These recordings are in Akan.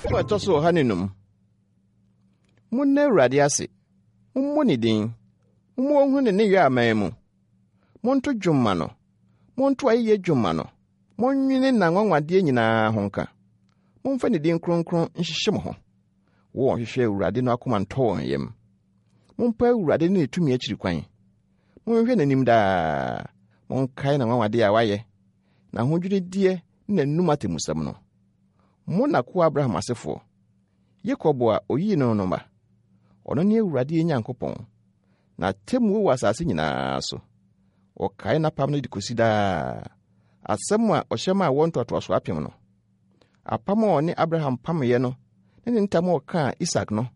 Toso Haninum Munne Radiasi Munidin Munhun ne ya memu Monto Jumano Monto aye Jumano Monwine na nwanwade nyina honka Momfa ne din kronkron nhyehyem ho wo hwehwe Awurade no akoma nto yem Mompa Awurade ne tumi akiri kwan Monhwɛ nanim da monkae na nwanwade a waye na hodwuredie na numate musam no Mona ko Abraham asefo Yakob a oyi no no ba ono ne Awurade Nyankopɔn na temu wo asase nyina so o kae na pam no dikosida asɛm a ɔhyɛma wontoto so apem no apam a ne Abraham pamye no ne ntam o ka Isaac no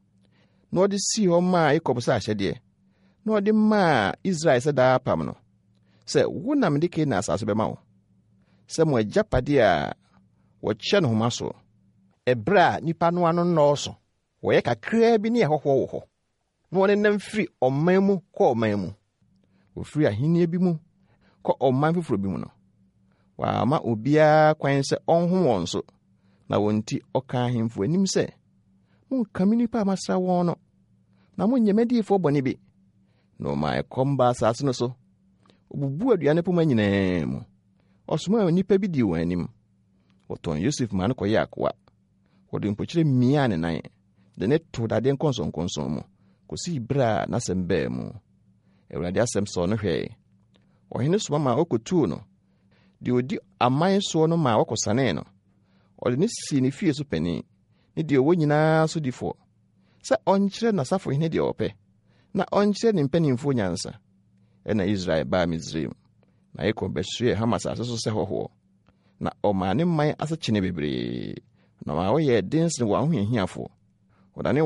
na ɔde si hɔ ma Yakob sa ahyɛde na ɔde ma Israel sɛ da apam no sɛ wonam de ke na asase bɛma wo sɛ mo agyapade a wɔkyɛ no homa so ebra nipa no ano nɔɔso wɔyɛ kakra bi ne ɛhɔhɔ wɔ hɔ na wɔne nam firi ɔman mu kɔ ɔman mu ofiri ahenni bi mu kɔ ɔman foforo bi mu no waama obia kwan sɛ ɔnho wɔn so na wonti ɔka ahemfo anim sɛ monkame nipa amasra wɔn no na monyemadiifo bɔne bi na ɔma ɛkɔmba asase no so obubu aduane poma nyinaa mu ɔsoma nipa bi di wɔn anim wɔtɔn Yosef ma no kɔyɛ akoa wɔde mpokyerɛ mia ne nan de ne to dade nkɔnsɔnkɔnsɔn mu kosi bra na sɛm baa mu Awurade asɛm sɔ no hwɛ ɔhene soma ma ɔkɔtuu no de odi aman so no ma wɔkɔsane no ɔde ne si ne fie so pani ne de ɔwɔ nyinaa so difo sɛ ɔnkyerɛ n'asafo hene de ɔpɛ na ɔnkyerɛ ne mpanimfo nyansa ɛna Israel baa Misraim na Yakob bɛhwɛ Hamas asase so sɛ hɔhoɔ na ɔma ne man asekyene bebree na ma wɔyɛ den sen wɔ ahohiahiafo wɔdane